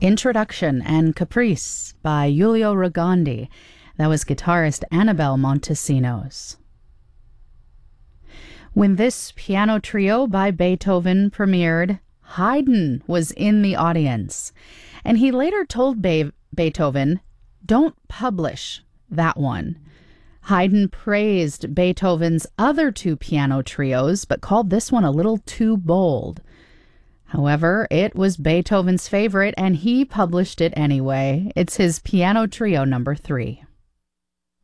Introduction and Caprice by Giulio Rogondi. That was guitarist Annabelle Montesinos. When this piano trio by Beethoven premiered, Haydn was in the audience, and he later told Beethoven, "Don't publish that one." Haydn praised Beethoven's other two piano trios, but called this one a little too bold. However, it was Beethoven's favorite, and he published it anyway. It's his Piano Trio No. 3.